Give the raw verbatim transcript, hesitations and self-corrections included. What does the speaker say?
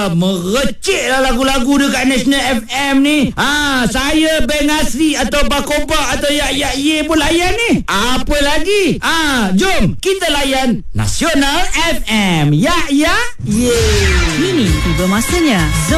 Wah, merecik lah lagu-lagu dekat National F M ni. Ha, saya Beng Asri atau Bakoba atau Yak Yak Ye pun layan ni. Apa lagi? Ha, jom kita layan Nasional F M. Yak Yak Ye. Kini tiba masanya